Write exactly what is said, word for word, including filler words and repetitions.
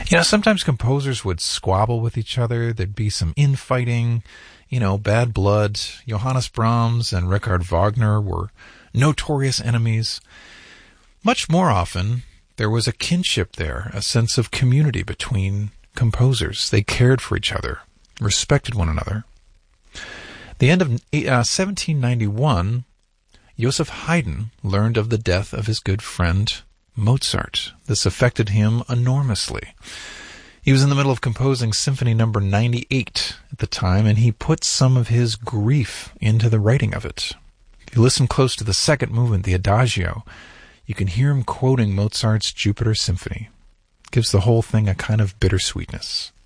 You know, sometimes composers would squabble with each other. There'd be some infighting, you know, bad blood. Johannes Brahms and Richard Wagner were notorious enemies. Much more often, there was a kinship there, a sense of community between composers. They cared for each other, respected one another. The end of uh, seventeen ninety-one, Joseph Haydn learned of the death of his good friend Mozart. This affected him enormously. He was in the middle of composing Symphony number ninety-eight at the time, and he put some of his grief into the writing of it. If you listen close to the second movement, the Adagio, you can hear him quoting Mozart's Jupiter Symphony. It gives the whole thing a kind of bittersweetness.